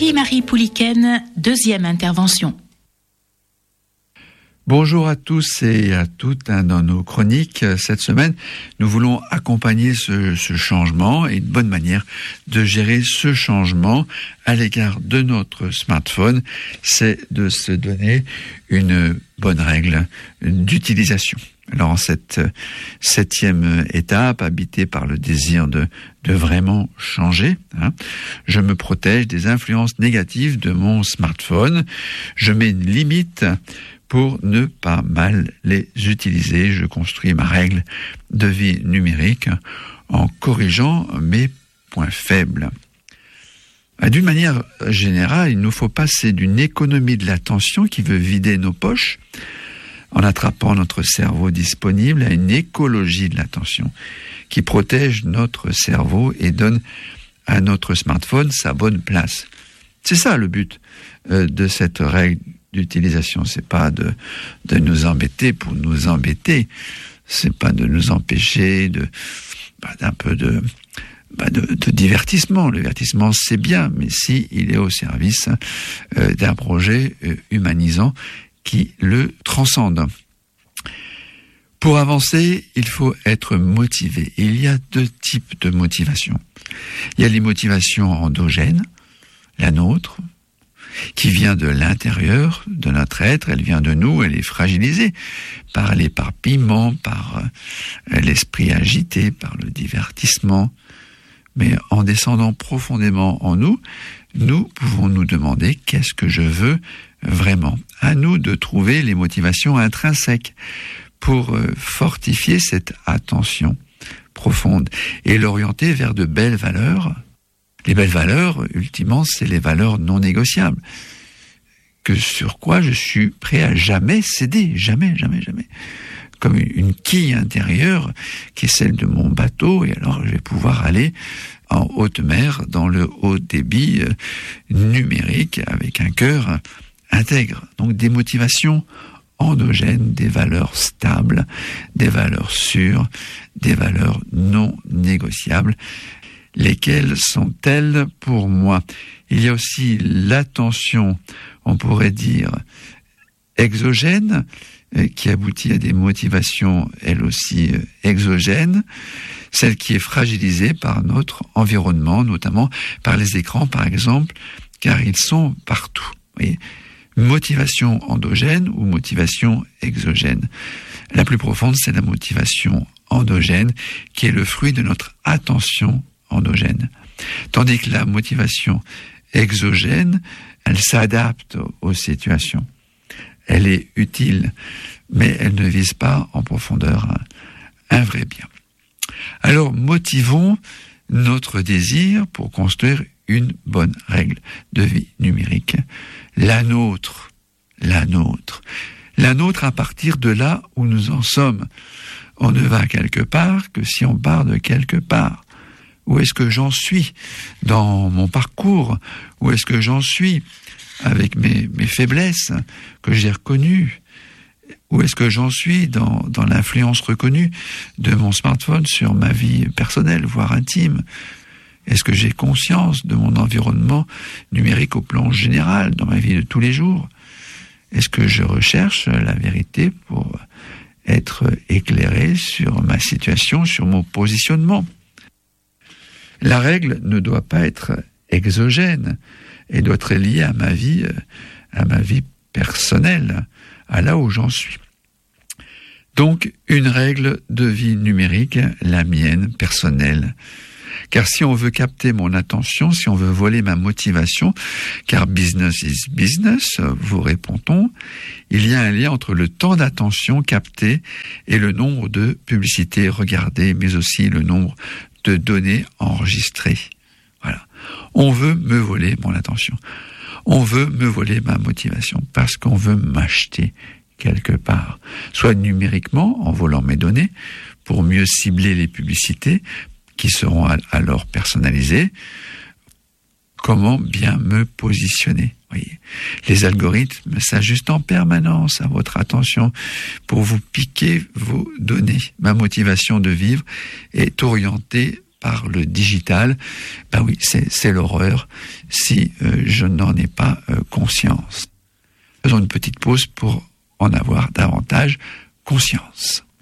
Élie-Marie Pouliken, deuxième intervention. Bonjour à tous et à toutes. Dans nos chroniques, cette semaine, nous voulons accompagner ce changement et une bonne manière de gérer ce changement à l'égard de notre smartphone, c'est de se donner une bonne règle d'utilisation. Alors en cette 7e étape, habitée par le désir de vraiment changer, je me protège des influences négatives de mon smartphone. Je mets une limite pour ne pas mal les utiliser. Je construis ma règle de vie numérique en corrigeant mes points faibles. D'une manière générale, il nous faut passer d'une économie de l'attention qui veut vider nos poches en attrapant notre cerveau disponible à une écologie de l'attention qui protège notre cerveau et donne à notre smartphone sa bonne place. C'est ça le but de cette règle d'utilisation. C'est pas de nous embêter pour nous embêter. C'est pas de nous empêcher d'un peu de divertissement. Le divertissement, c'est bien, mais si il est au service d'un projet humanisant qui le transcende. Pour avancer, il faut être motivé. Il y a 2 types de motivation. Il y a les motivations endogènes, la nôtre, qui vient de l'intérieur de notre être, elle vient de nous, elle est fragilisée par l'éparpillement, par l'esprit agité, par le divertissement. Mais en descendant profondément en nous, nous pouvons nous demander qu'est-ce que je veux vraiment. À nous de trouver les motivations intrinsèques pour fortifier cette attention profonde et l'orienter vers de belles valeurs. Les belles valeurs, ultimement, c'est les valeurs non négociables, sur quoi je suis prêt à jamais céder, jamais. Comme une quille intérieure qui est celle de mon bateau, et alors je vais pouvoir aller en haute mer, dans le haut débit numérique, avec un cœur intègre. Donc des motivations endogènes, des valeurs stables, des valeurs sûres, des valeurs non négociables. Lesquelles sont-elles pour moi? Il y a aussi l'attention, on pourrait dire, exogène, qui aboutit à des motivations, elles aussi, exogènes, celle qui est fragilisée par notre environnement, notamment par les écrans, par exemple, car ils sont partout. Oui. Motivation endogène ou motivation exogène. La plus profonde, c'est la motivation endogène, qui est le fruit de notre attention endogène. Tandis que la motivation exogène, elle s'adapte aux situations. Elle est utile, mais elle ne vise pas en profondeur un vrai bien. Alors, motivons notre désir pour construire une bonne règle de vie numérique. La nôtre à partir de là où nous en sommes. On ne va quelque part que si on part de quelque part. Où est-ce que j'en suis dans mon parcours? Où est-ce que j'en suis avec mes faiblesses que j'ai reconnues? Où est-ce que j'en suis dans l'influence reconnue de mon smartphone sur ma vie personnelle, voire intime? Est-ce que j'ai conscience de mon environnement numérique au plan général, dans ma vie de tous les jours? Est-ce que je recherche la vérité pour être éclairé sur ma situation, sur mon positionnement? La règle ne doit pas être exogène et doit être liée à ma vie personnelle, à là où j'en suis. Donc, une règle de vie numérique, la mienne, personnelle. Car si on veut capter mon attention, si on veut voler ma motivation, car business is business, vous répond-on, il y a un lien entre le temps d'attention capté et le nombre de publicités regardées, mais aussi le nombre de données enregistrées. Voilà. On veut me voler mon attention. On veut me voler ma motivation parce qu'on veut m'acheter quelque part. Soit numériquement, en volant mes données, pour mieux cibler les publicités qui seront alors personnalisées. Comment bien me positionner? Voyez. Les algorithmes s'ajustent en permanence à votre attention pour vous piquer vos données. Ma motivation de vivre est orientée par le digital, ben oui, c'est l'horreur si je n'en ai pas conscience. Faisons une petite pause pour en avoir davantage conscience.